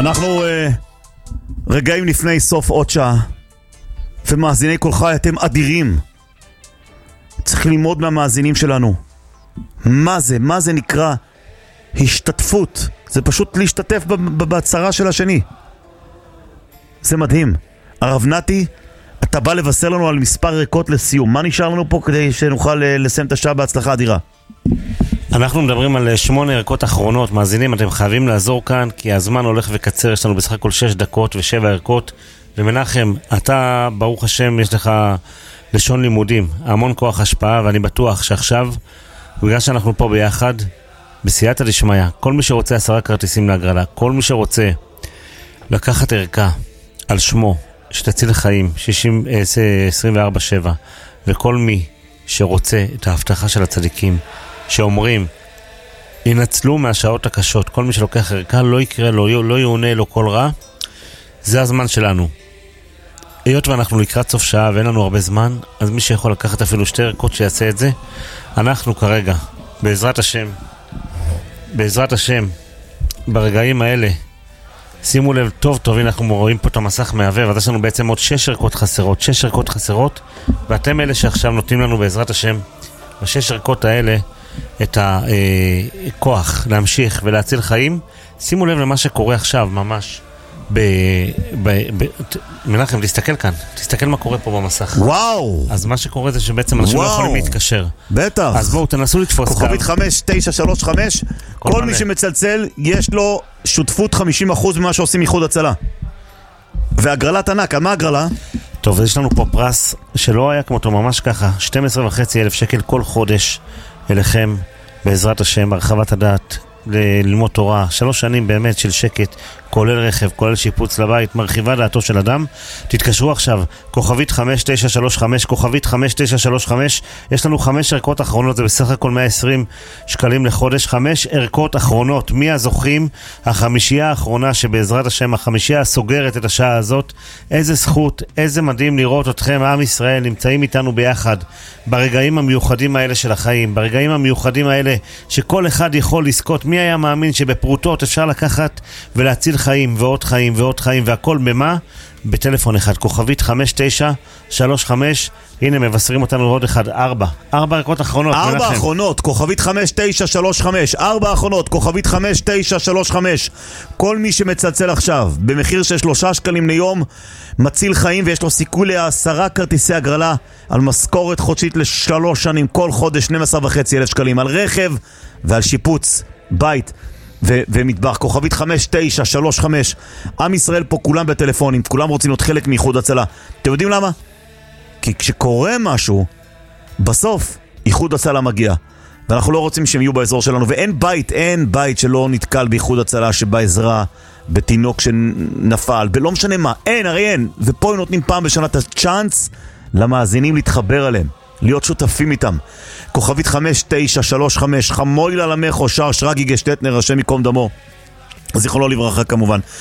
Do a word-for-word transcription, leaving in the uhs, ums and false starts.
אנחנו uh, רגעים לפני סוף עוד שעה, ומאזיני כל חי, אתם אדירים. צריך ללמוד מהמאזינים שלנו. מה זה? מה זה נקרא השתתפות? זה פשוט להשתתף בצרה של השני. זה מדהים. הרב נתי, אתה בא לבשר לנו על מספר ריקות לסיום. מה נשאר לנו פה כדי שנוכל לסיים את השעה בהצלחה אדירה? אנחנו מדברים על שמונה ערכות אחרונות. מאזינים, אתם חייבים לעזור כאן, כי הזמן הולך וקצר. יש לנו בסך הכל שש דקות ושבע ערכות. ומנחם, אתה, ברוך השם, יש לך לשון לימודים, המון כוח השפעה, ואני בטוח שעכשיו, בגלל שאנחנו פה ביחד, בסייעתא דשמיא, כל מי שרוצה עשרה כרטיסים להגרלה, כל מי שרוצה לקחת ערכה על שמו, שתציל חיים, שישים, עשרים וארבע שבע, וכל מי שרוצה את ההבטחה של הצדיקים, שאומרים, ינצלו מהשעות הקשות, כל מי שלוקח ערכה, לא יקרה לו, לא יעונה לו כל רע, זה הזמן שלנו. היות ואנחנו לקראת סוף שעה ואין לנו הרבה זמן, אז מי שיכול לקחת אפילו שתי ערכות שיעשה את זה. אנחנו כרגע, בעזרת השם, בעזרת השם, ברגעים האלה, שימו לב טוב טוב, הנה אנחנו רואים פה את המסך מהווה, אז יש לנו בעצם עוד שש ערכות חסרות, שש ערכות חסרות, ואתם אלה שעכשיו נותנים לנו בעזרת השם, בשש ערכות האלה, את הכוח להמשיך ולהציל חיים. שימו לב למה שקורה עכשיו, ממש. ב... ב... ב... מנחם, תסתכל כאן, תסתכל מה קורה פה במסך. וואו! אז מה שקורה זה שבעצם אנשים לא יכולים להתקשר. בטח. אז בואו, תנסו לתפוס קו. כוכבית חמש תשע שלוש חמש, כל, כל מי שמצלצל, יש לו שותפות חמישים אחוז ממה שעושים איחוד הצלה. והגרלת ענק, מה הגרלה? טוב, יש לנו פה פרס שלא היה כמותו, ממש ככה, שנים עשר וחצי אלף שקל כל חודש אליכם, בעזרת השם, הרחבת הדעת, ללמוד תורה, שלוש שנים באמת של שקט, כולל רכב, כולל שיפוץ לבית, מרחיבה דעתו של אדם. תתקשרו עכשיו, כוכבית חמש תשע שלוש חמש, כוכבית חמש תשע שלוש חמש, יש לנו חמש ערכות אחרונות, זה בסך הכל מאה ועשרים שקלים לחודש, חמש ערכות אחרונות. מי הזוכים? החמישייה האחרונה שבעזרת השם, החמישייה הסוגרת את השעה הזאת. איזה זכות, איזה מדהים לראות אתכם, עם ישראל, נמצאים איתנו ביחד, ברגעים המיוחדים האלה של החיים, ברגעים המיוחדים האלה שכל אחד יכול לזכות. מי היה מאמין שבפרוטות אפשר לקחת ולהציל חיים ועוד חיים ועוד חיים, והכל במה? בטלפון אחד, כוכבית חמש תשע שלוש חמש. הנה מבשרים אותנו עוד אחד, ארבע ארבע ערכות אחרונות. ארבע אחרונות, כוכבית חמש תשע שלוש חמש, ארבע אחרונות, כוכבית חמש תשע שלוש חמש. כל מי שמצלצל עכשיו במחיר של שלושה שקלים ליום מציל חיים, ויש לו סיכוי לעשרה כרטיסי הגרלה על משכורת חודשית לשלוש שנים, כל חודש שנים עשר וחצי אלף שקלים, על רכב ועל שיפוץ בית ו- ומטבח. כוכבית חמש תשע שלוש חמש. עם ישראל פה כולם בטלפונים, כולם רוצים להיות חלק מאיחוד הצלה. אתם יודעים למה? כי כשקורה משהו, בסוף איחוד הצלה מגיע, ואנחנו לא רוצים שהם יהיו באזור שלנו, ואין בית, אין בית שלא נתקל באיחוד הצלה, שבעזרה בתינוק שנפל, ולא משנה מה, אין, הרי אין. ופה הם נותנים פעם בשנה את הצ'אנס למאזינים להתחבר עליהם, להיות שותפים איתם. כוכבית חמש תשע שלוש חמש, חמוי ללמך אושר שרגי גשטטנר, השם יקום דמו, זיכרונו לברכה כמובן.